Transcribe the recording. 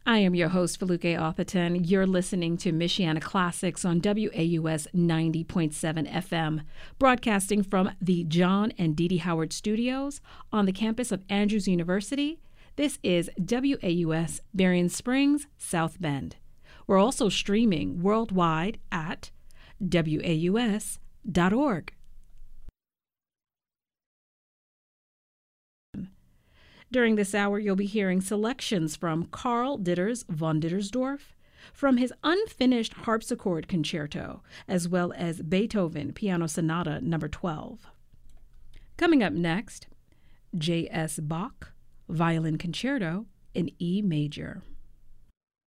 I am your host, Feluke Atherton. You're listening to Michiana Classics on WAUS 90.7 FM, broadcasting from the John and Dee Dee Howard Studios on the campus of Andrews University. This is WAUS Berrien Springs, South Bend. We're also streaming worldwide at WAUS.org. During this hour, you'll be hearing selections from Karl Ditters von Dittersdorf, from his unfinished harpsichord concerto, as well as Beethoven Piano Sonata No. 12. Coming up next, J.S. Bach, Violin Concerto in E major.